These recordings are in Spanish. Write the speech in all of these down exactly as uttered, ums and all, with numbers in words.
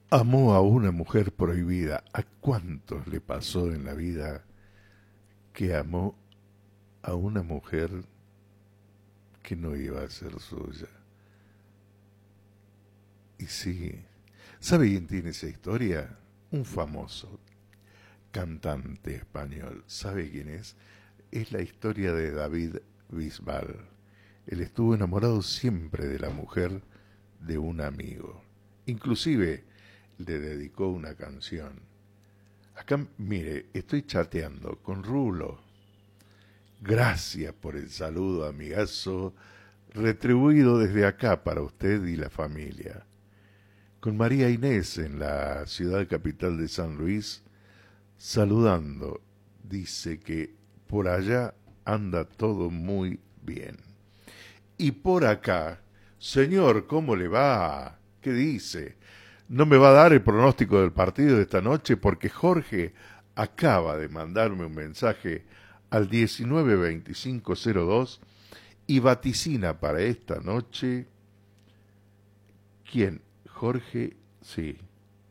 Amó a una mujer prohibida. ¿A cuántos le pasó en la vida que amó a una mujer que no iba a ser suya? Y sí, ¿sabe quién tiene esa historia? Un famoso cantante español. ¿Sabe quién es? Es la historia de David Bisbal. Él estuvo enamorado siempre de la mujer de un amigo. Inclusive le dedicó una canción. Acá, mire, estoy chateando con Rulo. Gracias por el saludo, amigazo, retribuido desde acá para usted y la familia. Con María Inés en la ciudad capital de San Luis, saludando, dice que por allá anda todo muy bien. Y por acá, señor, ¿cómo le va? ¿Qué dice? No me va a dar el pronóstico del partido de esta noche porque Jorge acaba de mandarme un mensaje al diecinueve veinticinco cero dos y vaticina para esta noche. ¿Quién? Jorge, sí.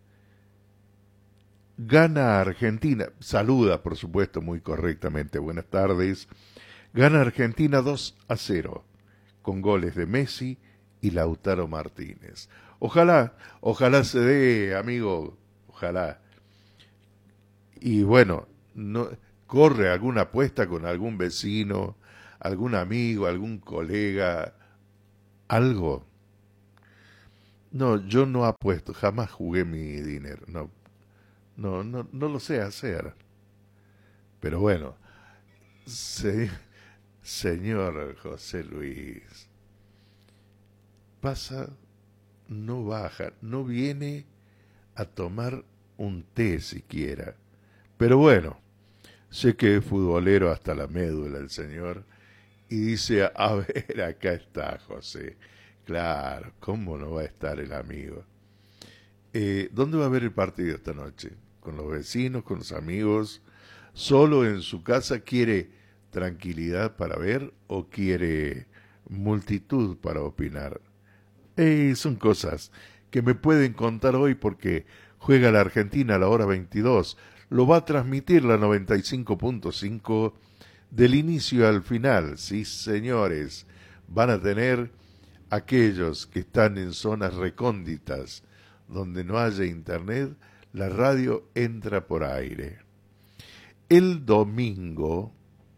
Gana Argentina, saluda por supuesto muy correctamente, buenas tardes. Gana Argentina dos a cero con goles de Messi y Lautaro Martínez. Ojalá, ojalá se dé, amigo, ojalá. Y bueno, no, corre alguna apuesta con algún vecino, algún amigo, algún colega, algo. No, yo no apuesto, jamás jugué mi dinero, no, no, no, no lo sé hacer. Pero bueno, se, señor José Luis, pasa, no baja, no viene a tomar un té siquiera. Pero bueno, sé que es futbolero hasta la médula el señor y dice, a ver, acá está José. Claro, ¿cómo no va a estar el amigo? Eh, ¿Dónde va a ver el partido esta noche? ¿Con los vecinos, con los amigos? ¿Solo en su casa quiere tranquilidad para ver o quiere multitud para opinar? Eh, son cosas que me pueden contar hoy porque juega la Argentina a la hora veintidós. Lo va a transmitir la noventa y cinco punto cinco del inicio al final. Sí, señores, van a tener aquellos que están en zonas recónditas donde no haya internet, la radio entra por aire. El domingo,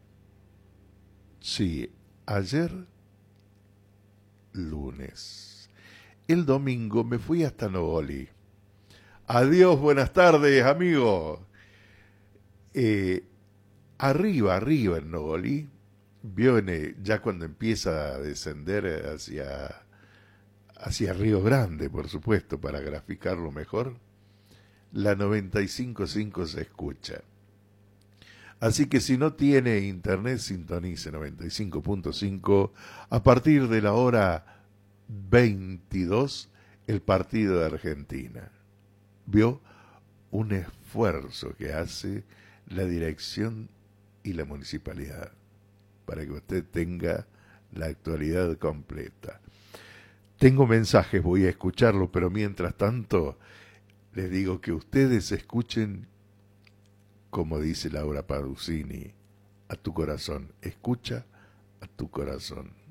sí, ayer lunes, el domingo me fui hasta Nogoli. Adiós, buenas tardes, amigo. Eh, arriba, arriba en Nogoli, vio en el, ya cuando empieza a descender hacia, hacia Río Grande, por supuesto, para graficarlo mejor, la noventa y cinco punto cinco se escucha. Así que si no tiene internet, sintonice noventa y cinco punto cinco a partir de la hora veintidós, el partido de Argentina. ¿Vio? Un esfuerzo que hace la dirección y la municipalidad para que usted tenga la actualidad completa. Tengo mensajes, voy a escucharlo, pero mientras tanto les digo que ustedes escuchen, como dice Laura Pausini, a tu corazón. Escucha a tu corazón.